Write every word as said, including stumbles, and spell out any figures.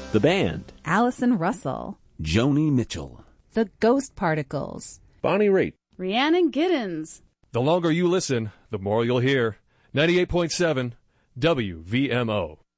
The band. Allison Russell. Joni Mitchell. The Ghost Particles. Bonnie Raitt. Rhiannon Giddens. The longer you listen, the more you'll hear. ninety-eight point seven W V M O.